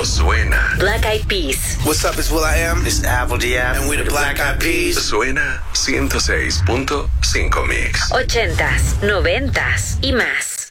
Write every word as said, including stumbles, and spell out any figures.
suena. Black Eyed Peas. What's up, it's will.i.am. This is Apple Diab. And we the Black Eyed Peas. Suena ciento seis punto cinco Mix. Ochentas, noventas y más.